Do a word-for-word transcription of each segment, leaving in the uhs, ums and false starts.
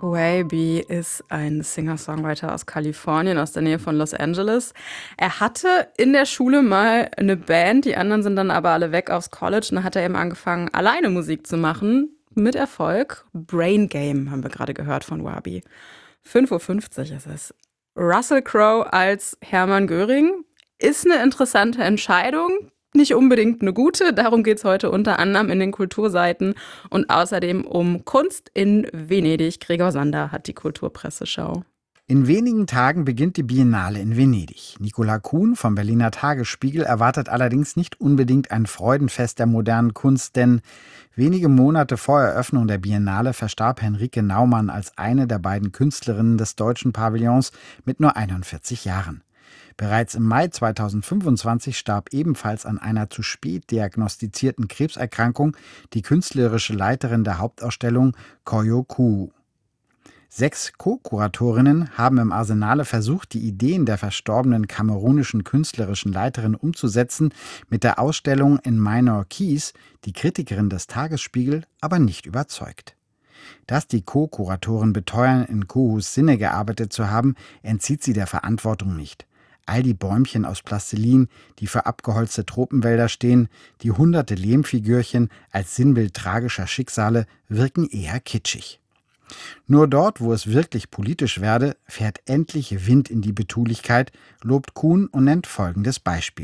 Waby ist ein Singer-Songwriter aus Kalifornien, aus der Nähe von Los Angeles. Er hatte in der Schule mal eine Band, die anderen sind dann aber alle weg aufs College. Und dann hat er eben angefangen, alleine Musik zu machen, mit Erfolg. Brain Game haben wir gerade gehört von Waby. fünf Uhr fünfzig ist es. Russell Crowe als Hermann Göring ist eine interessante Entscheidung. Nicht unbedingt eine gute, darum geht es heute unter anderem in den Kulturseiten und außerdem um Kunst in Venedig. Gregor Sander hat die Kulturpresseschau. In wenigen Tagen beginnt die Biennale in Venedig. Nicola Kuhn vom Berliner Tagesspiegel erwartet allerdings nicht unbedingt ein Freudenfest der modernen Kunst, denn wenige Monate vor Eröffnung der Biennale verstarb Henrike Naumann als eine der beiden Künstlerinnen des deutschen Pavillons mit nur einundvierzig Jahren. Bereits im Mai zweitausendfünfundzwanzig starb ebenfalls an einer zu spät diagnostizierten Krebserkrankung die künstlerische Leiterin der Hauptausstellung Koyo Kuu. Sechs Co-Kuratorinnen haben im Arsenale versucht, die Ideen der verstorbenen kamerunischen künstlerischen Leiterin umzusetzen, mit der Ausstellung in Minor Keys die Kritikerin des Tagesspiegel aber nicht überzeugt. Dass die Co-Kuratoren beteuern, in Kuhus Sinne gearbeitet zu haben, entzieht sie der Verantwortung nicht. All die Bäumchen aus Plastilin, die für abgeholzte Tropenwälder stehen, die hunderte Lehmfigürchen als Sinnbild tragischer Schicksale, wirken eher kitschig. Nur dort, wo es wirklich politisch werde, fährt endlich Wind in die Betulichkeit, lobt Kuhn und nennt folgendes Beispiel.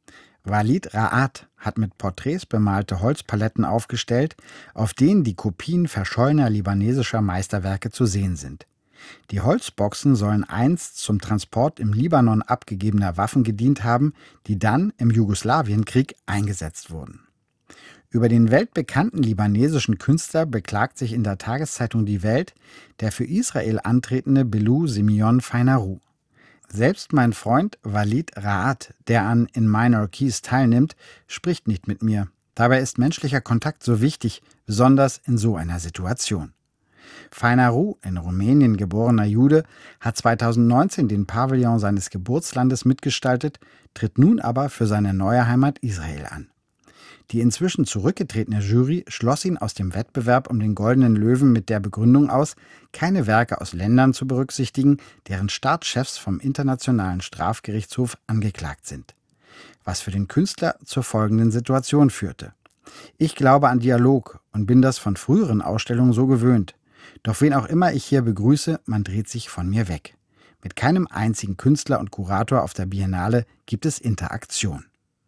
Walid Ra'ad hat mit Porträts bemalte Holzpaletten aufgestellt, auf denen die Kopien verschollener libanesischer Meisterwerke zu sehen sind. Die Holzboxen sollen einst zum Transport im Libanon abgegebener Waffen gedient haben, die dann im Jugoslawienkrieg eingesetzt wurden. Über den weltbekannten libanesischen Künstler beklagt sich in der Tageszeitung Die Welt der für Israel antretende Belou Simeon Fainaru. Selbst mein Freund Walid Ra'ad, der an In Minor Keys teilnimmt, spricht nicht mit mir. Dabei ist menschlicher Kontakt so wichtig, besonders in so einer Situation. Fainaru, in Rumänien geborener Jude, hat zweitausendneunzehn den Pavillon seines Geburtslandes mitgestaltet, tritt nun aber für seine neue Heimat Israel an. Die inzwischen zurückgetretene Jury schloss ihn aus dem Wettbewerb um den Goldenen Löwen mit der Begründung aus, keine Werke aus Ländern zu berücksichtigen, deren Staatschefs vom Internationalen Strafgerichtshof angeklagt sind. Was für den Künstler zur folgenden Situation führte. Ich glaube an Dialog und bin das von früheren Ausstellungen so gewöhnt. Doch wen auch immer ich hier begrüße, man dreht sich von mir weg. Mit keinem einzigen Künstler und Kurator auf der Biennale gibt es Interaktion.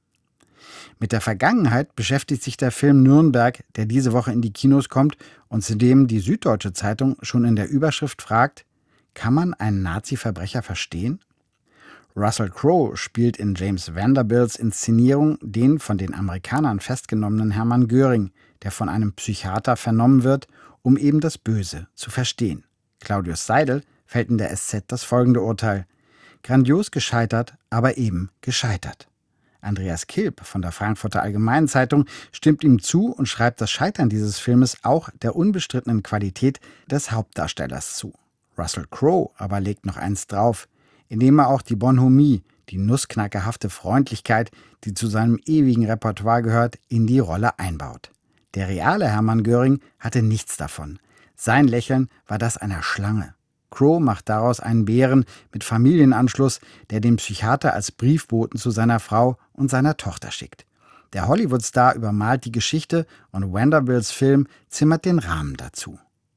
Mit der Vergangenheit beschäftigt sich der Film Nürnberg, der diese Woche in die Kinos kommt und zu dem die Süddeutsche Zeitung schon in der Überschrift fragt, kann man einen Nazi-Verbrecher verstehen? Russell Crowe spielt in James Vanderbilts Inszenierung den von den Amerikanern festgenommenen Hermann Göring, der von einem Psychiater vernommen wird, um eben das Böse zu verstehen. Claudius Seidel fällt in der S Z das folgende Urteil. Grandios gescheitert, aber eben gescheitert. Andreas Kilp von der Frankfurter Allgemeinen Zeitung stimmt ihm zu und schreibt das Scheitern dieses Filmes auch der unbestrittenen Qualität des Hauptdarstellers zu. Russell Crowe aber legt noch eins drauf, indem er auch die Bonhomie, die nussknackerhafte Freundlichkeit, die zu seinem ewigen Repertoire gehört, in die Rolle einbaut. Der reale Hermann Göring hatte nichts davon. Sein Lächeln war das einer Schlange. Crowe macht daraus einen Bären mit Familienanschluss, der den Psychiater als Briefboten zu seiner Frau und seiner Tochter schickt. Der Hollywood-Star übermalt die Geschichte und Vanderbilts Film zimmert den Rahmen dazu.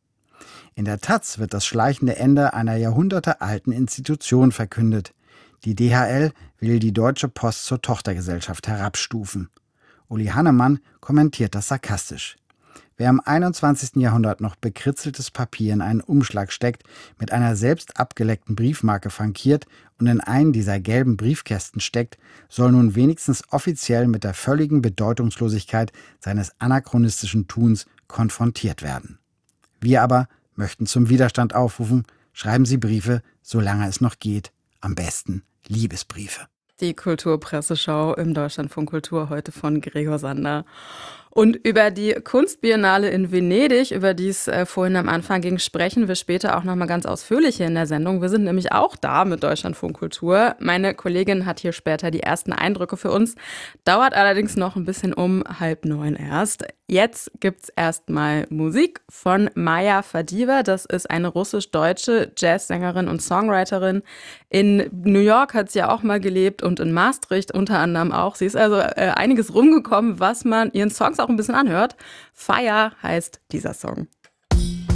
In der Taz wird das schleichende Ende einer jahrhundertealten Institution verkündet. Die D H L will die Deutsche Post zur Tochtergesellschaft herabstufen. Uli Hannemann kommentiert das sarkastisch. Wer im einundzwanzigsten Jahrhundert noch bekritzeltes Papier in einen Umschlag steckt, mit einer selbst abgeleckten Briefmarke frankiert und in einen dieser gelben Briefkästen steckt, soll nun wenigstens offiziell mit der völligen Bedeutungslosigkeit seines anachronistischen Tuns konfrontiert werden. Wir aber möchten zum Widerstand aufrufen, schreiben Sie Briefe, solange es noch geht, am besten Liebesbriefe. Die Kulturpresseschau im Deutschlandfunk Kultur heute von Gregor Sander. Und über die Kunstbiennale in Venedig, über die es äh, vorhin am Anfang ging, sprechen wir später auch nochmal ganz ausführlich hier in der Sendung. Wir sind nämlich auch da mit Deutschlandfunk Kultur. Meine Kollegin hat hier später die ersten Eindrücke für uns. Dauert allerdings noch ein bisschen um halb neun erst. Jetzt gibt's erstmal Musik von Maja Fadiva. Das ist eine russisch-deutsche Jazzsängerin und Songwriterin. In New York hat sie ja auch mal gelebt und in Maastricht unter anderem auch. Sie ist also äh, einiges rumgekommen, was man ihren Songs auch ein bisschen anhört. Fire heißt dieser Song.